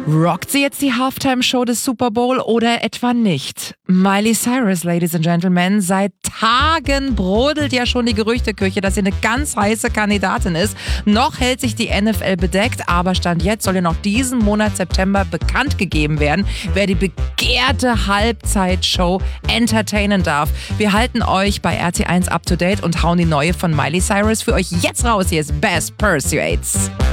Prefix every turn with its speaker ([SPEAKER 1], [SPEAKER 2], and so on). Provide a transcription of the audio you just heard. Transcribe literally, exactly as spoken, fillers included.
[SPEAKER 1] Rockt sie jetzt die Halftime-Show des Super Bowl oder etwa nicht? Miley Cyrus, Ladies and Gentlemen, seit Tagen brodelt ja schon die Gerüchteküche, dass sie eine ganz heiße Kandidatin ist. Noch hält sich die N F L bedeckt, aber Stand jetzt soll ja noch diesen Monat September bekannt gegeben werden, wer die begehrte Halbzeitshow entertainen darf. Wir halten euch bei R T eins up to date und hauen die neue von Miley Cyrus für euch jetzt raus. Hier ist Best Pursuits.